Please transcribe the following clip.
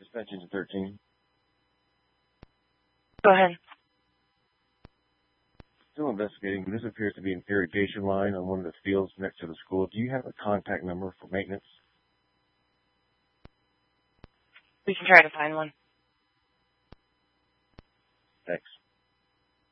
Dispatch engine 13. Go ahead. Still investigating. This appears to be an irrigation line on one of the fields next to the school. Do you have a contact number for maintenance? We can try to find one.